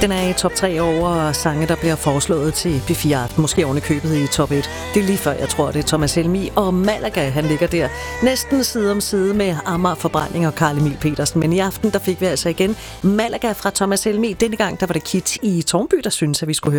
Den er i top 3 over sange, der bliver foreslået til P4 Aften. Måske oven i købet i top 1. Det er lige før, jeg tror, det er Thomas Helmig og Malaga, han ligger der. Næsten side om side med Amager Forbrænding og Carl Emil Petersen. Men i aften, der fik vi altså igen Malaga fra Thomas Helmig. Denne gang, der var det Kit i Tårnby, der synes, at vi skulle høre